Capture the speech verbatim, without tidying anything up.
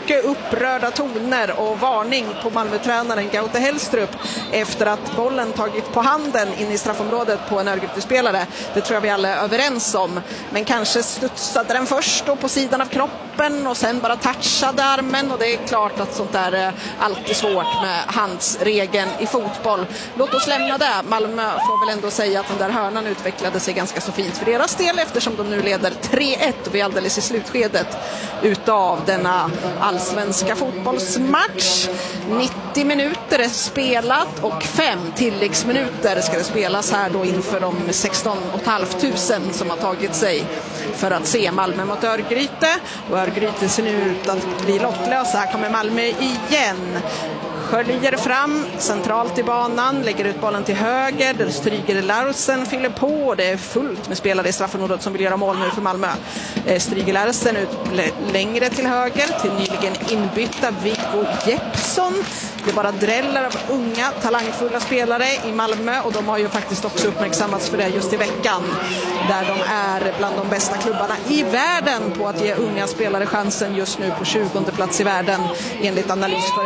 mycket upprörda toner och varning på Malmö-tränaren Gaute Hellstrup efter att bollen tagit på handen in i straffområdet på en Örgryte-spelare. Det tror jag vi alla är överens om. Men kanske studsade den först då på sidan av kroppen och sen bara touchade armen, och det är klart att sånt där är alltid svårt med handsregeln i fotboll. Låt oss lämna det. Malmö får väl ändå säga att den där hörnan utvecklade sig ganska så fint för deras del, eftersom de nu leder tre ett och vi är alldeles i slutskedet utav denna allsvenska fotbollsmatch. nittio minuter är spelat och fem tilläggsminuter ska det spelas här då inför de sexton tusen som har tagit sig för att se Malmö mot Örgryte. Och Örgryte ser nu ut att bli lottlösa. Här kommer Malmö igen. Sköljer fram centralt i banan, lägger ut bollen till höger där Stryger Larsen fyller på. Det är fullt med spelare i straffområdet som vill göra mål nu för Malmö. Stryger Larsen ut längre till höger till nyligen inbytta Viggo Jeppsson. Det är bara dräller av unga, talangfulla spelare i Malmö, och de har ju faktiskt också uppmärksammats för det just i veckan, där de är bland de bästa klubbarna i världen på att ge unga spelare chansen just nu på tjugonde plats i världen enligt analysföretaget